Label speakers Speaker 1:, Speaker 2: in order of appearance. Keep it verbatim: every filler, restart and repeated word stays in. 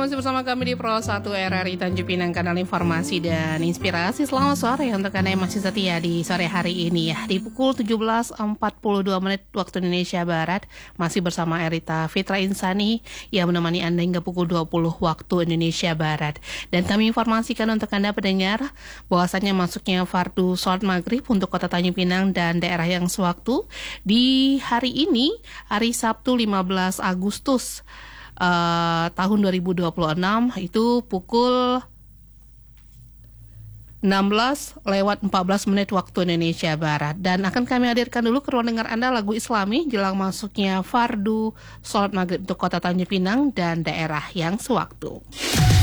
Speaker 1: masih bersama kami di Pro satu R R I Tanjung Pinang, kanal informasi dan inspirasi. Selamat sore untuk Anda yang masih setia di sore hari ini ya. Di pukul tujuh belas empat puluh dua menit waktu Indonesia Barat, masih bersama Erita Fitra Insani yang menemani Anda hingga pukul dua puluh waktu Indonesia Barat. Dan kami informasikan untuk Anda pendengar bahwasannya masuknya fardu sholat maghrib untuk Kota Tanjung Pinang dan daerah yang sewaktu di hari ini, hari Sabtu lima belas Agustus Uh, tahun dua ribu dua puluh enam, itu pukul enam belas lewat empat belas menit waktu Indonesia Barat. Dan akan kami hadirkan dulu ke ruang dengar Anda lagu Islami jelang masuknya fardu sholat maghrib untuk Kota Tanjung Pinang dan daerah yang sewaktu.